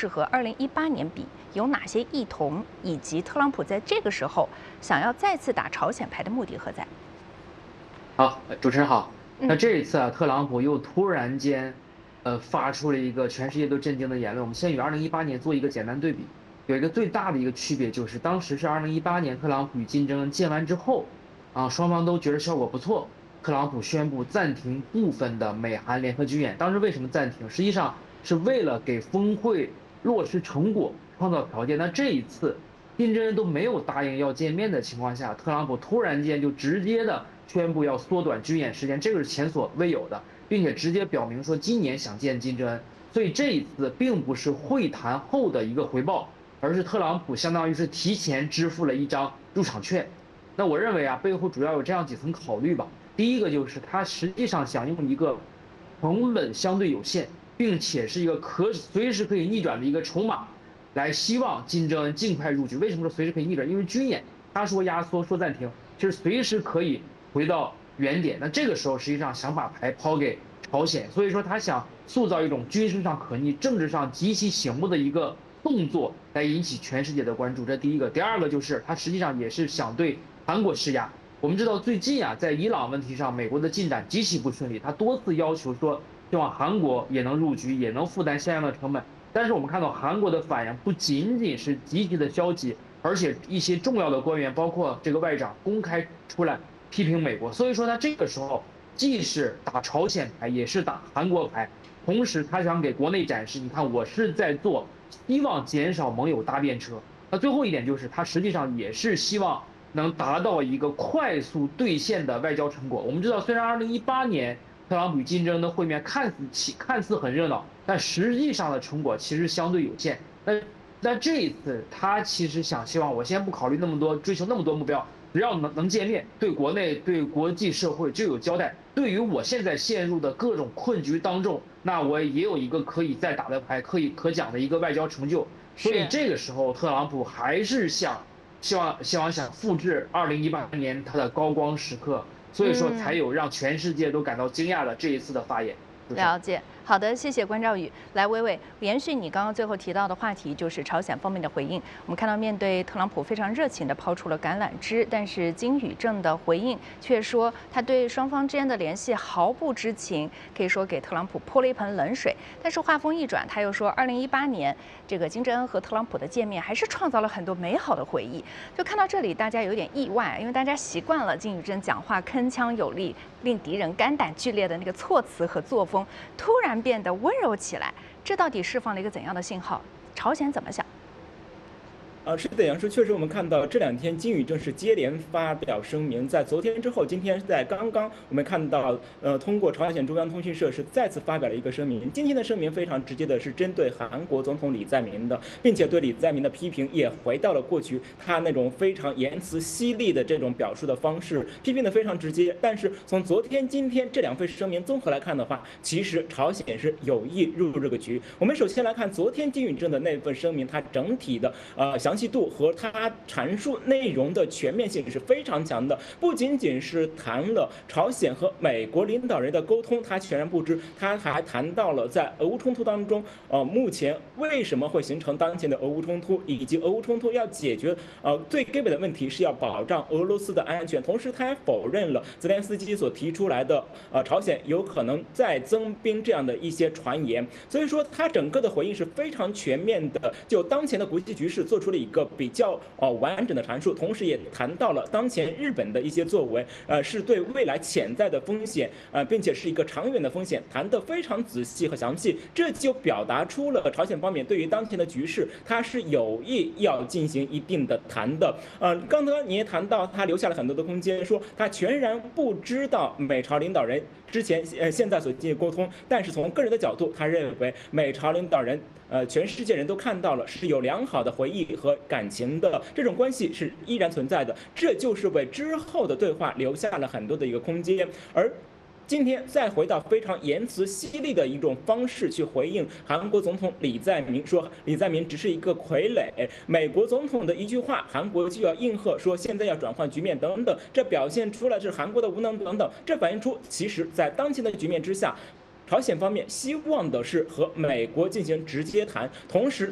势和2018年比有哪些异同，以及特朗普在这个时候想要再次打朝鲜牌的目的何在？ 好，主持人好。那嗯， 这一次啊，特朗普又突然间，发出了一个全世界都震惊的言论。我们先与2018年做一个简单对比，有一个最大的一个区别就是，当时是2018年特朗普与金正恩见完之后，啊，双方都觉得效果不错，特朗普宣布暂停部分的美韩联合军演。当时为什么暂停？实际上是为了给峰会落实成果创造条件。那这一次，金正恩都没有答应要见面的情况下，特朗普突然间就直接的宣布要缩短军演时间，这个是前所未有的，并且直接表明说今年想见金正恩。所以这一次并不是会谈后的一个回报，而是特朗普相当于是提前支付了一张入场券。那我认为啊，背后主要有这样几层考虑吧。第一个就是他实际上想用一个成本相对有限，并且是一个随时可以逆转的一个筹码，来希望金正恩尽快入局。为什么说随时可以逆转？因为军演他说压缩说暂停，其实随时可以回到原点。那这个时候实际上想把牌抛给朝鲜，所以说他想塑造一种军事上可逆、政治上极其醒目的一个动作，来引起全世界的关注。这第一个。第二个就是他实际上也是想对韩国施压。我们知道最近啊，在伊朗问题上，美国的进展极其不顺利，他多次要求说希望韩国也能入局，也能负担相应的成本。但是我们看到韩国的反应不仅仅是积极的消极，而且一些重要的官员，包括这个外长，公开出来批评美国。所以说他这个时候既是打朝鲜牌，也是打韩国牌，同时他想给国内展示，你看我是在做，希望减少盟友搭便车。那最后一点就是，他实际上也是希望能达到一个快速兑现的外交成果。我们知道，虽然2018年特朗普与金正恩的会面看似很热闹，但实际上的成果其实相对有限。那这一次，他其实希望我先不考虑那么多，追求那么多目标，只要能见面，对国内对国际社会就有交代。对于我现在陷入的各种困局当中，那我也有一个可以再打的牌，可讲的一个外交成就。所以是。 这个时候，特朗普还是想复制2018年他的高光时刻，所以说才嗯。 有让全世界都感到惊讶的这一次的发言。主持人。 了解，好的，谢谢关兆宇。来，薇薇，延续你刚刚最后提到的话题，就是朝鲜方面的回应。我们看到，面对特朗普非常热情地抛出了橄榄枝，但是金宇正的回应却说他对双方之间的联系毫不知情，可以说给特朗普泼了一盆冷水。但是话锋一转，他又说，2018年这个金正恩和特朗普的见面还是创造了很多美好的回忆。就看到这里，大家有点意外，因为大家习惯了金宇正讲话铿锵有力，令敌人肝胆俱裂的那个措辞和作风。突然变得温柔起来，这到底释放了一个怎样的信号？朝鲜怎么想？ 是的，杨叔，确实我们看到这两天金宇正是接连发表声明，在昨天之后，今天在刚刚我们看到，通过朝鲜中央通讯社是再次发表了一个声明。今天的声明非常直接的是针对韩国总统李在明的，并且对李在明的批评也回到了过去他那种非常言辞犀利的这种表述的方式，批评的非常直接。但是从昨天、今天这两份声明综合来看的话，其实朝鲜是有意入这个局。我们首先来看昨天金宇正的那份声明，它整体的详细度和他阐述内容的全面性是非常强的，不仅仅是谈了朝鲜和美国领导人的沟通，他全然不知，他还谈到了在俄乌冲突当中，目前为什么会形成当前的俄乌冲突，以及俄乌冲突要解决最根本的问题是要保障俄罗斯的安全。同时，他还否认了泽连斯基所提出来的朝鲜有可能再增兵这样的一些传言。所以说，他整个的回应是非常全面的，就当前的国际局势做出了一个比较完整的阐述，同时也谈到了当前日本的一些作为，是对未来潜在的风险，并且是一个长远的风险，谈得非常仔细和详细。这就表达出了朝鲜方面对于当前的局势，它是有意要进行一定的谈的。刚刚你也谈到，他留下了很多的空间，说他全然不知道美朝领导人之前现在所进行沟通，但是从个人的角度，他认为美朝领导人全世界人都看到了是有良好的回忆和感情的，这种关系是依然存在的，这就是为之后的对话留下了很多的一个空间。而今天再回到非常言辞犀利的一种方式去回应韩国总统李在明，说李在明只是一个傀儡，美国总统的一句话，韩国就要应和，说现在要转换局面等等，这表现出了是韩国的无能等等，这反映出其实在当前的局面之下，朝鲜方面希望的是和美国进行直接谈，同时